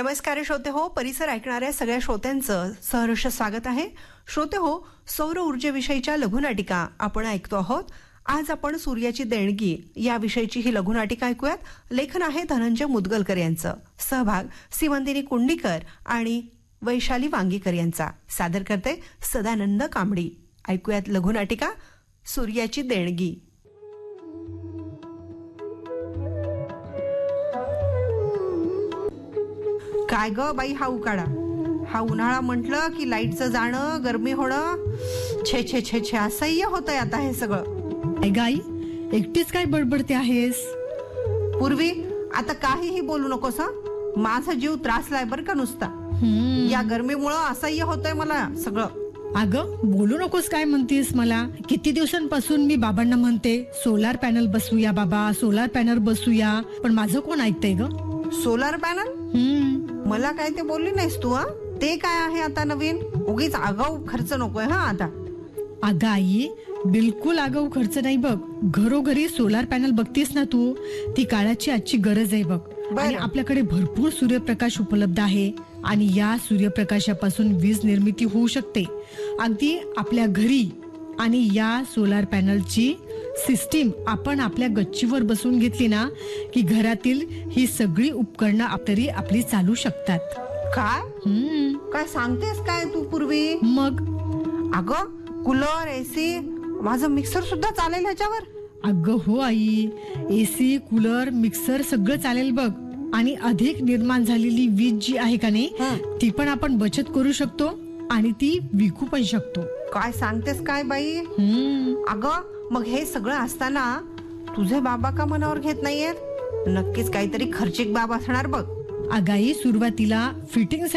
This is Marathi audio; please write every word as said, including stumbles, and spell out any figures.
नमस्कार श्रोते हो, परिसर ऐकणाऱ्या सगळ्या श्रोत्यांचं सहर्ष स्वागत आहे. श्रोते हो, सौर ऊर्जेविषयीच्या लघुनाटिका आपण ऐकतो आहोत. आज आपण सूर्याची देणगी या विषयीची ही लघुनाटिका ऐकूयात. लेखन आहे धनंजय मुदगलकर यांचं, सहभाग सीमंतिनी कुंडीकर आणि वैशाली वांगीकर यांचा. सादर करते सदानंद कांबडी. ऐकूयात लघुनाटिका सूर्याची देणगी. काय ग बाई हा उकाडा, हा उन्हाळा म्हटलं की लाईटचं जाणं, गरमी होणं, छे छे छे छे असह्य होतंय आता हे सगळं. गाई एकटीच काय बडबडते आहेस? पूर्वी आता काहीही बोलू नकोस हा, माझा जीव त्रासलाय बर का नुसता. या गरमीमुळं असह्य होतंय मला सगळं. अगं बोलू नकोस काय म्हणतेस मला? किती दिवसांपासून मी बाबांना म्हणते सोलार पॅनल बसूया बाबा, सोलार पॅनल बसूया, पण माझं कोण ऐकतंय ग? Solar panel? हम्म मला काय ते बोलली नाहीस तू. हा ते काय आहे आता नवीन? उगीच आगाऊ खर्च नकोय हा आता. अगं आई, बिलकुल आगाऊ खर्च नाही बघ. घरोघरी सोलार पॅनल बघतीस ना तू, ती काळाची आजची गरज आहे बघ. आणि आपल्याकडे भरपूर सूर्यप्रकाश उपलब्ध आहे आणि या सूर्यप्रकाशापासून वीज निर्मिती होऊ शकते अगदी आपल्या घरी. आणि या सोलार पॅनलची सिस्टीम आपण आपल्या गच्चीवर बसून घेतली ना की घरातील ही सगळी उपकरणं तरी आपली चालू शकतात. काय हम्म काय सांगतेस काय तू पूर्वी? मग अगं कूलर, एसी, माझं मिक्सर सुद्धा चालेल ह्याच्यावर? अगं हो आई, एसी, कूलर, मिक्सर सगळं चालेल बघ. आणि अधिक निर्माण झालेली वीज जी आहे का नाही, ती पण आपण बचत करू शकतो आणि ती विकू पण शकतो. काय सांगतेस काय बाई? अगं मग हे सगळं असताना तुझे बाबा का मनावर घेत नाहीयेत? नक्कीच काहीतरी खर्चिक बाब असणार बघ. अगाई सुरुवातीला फिटिंग